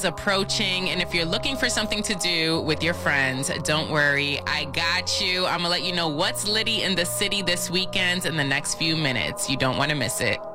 approaching, and if you're looking for something to do with your friends, don't worry, I got you. I'm gonna let you know what's litty in the city this weekend in the next few minutes. You don't want to miss it.